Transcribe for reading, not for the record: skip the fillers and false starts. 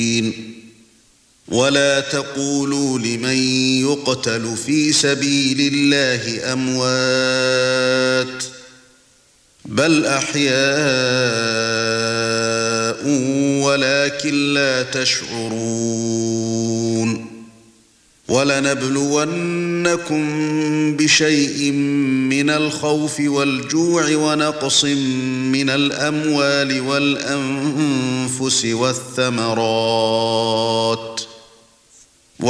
ولا تقولوا لمن يقتل في سبيل الله أموات بل أحياء ولكن لا تشعرون ولنبلونكم بشيء من الخوف والجوع ونقص من الأموال والأنفس والثمرات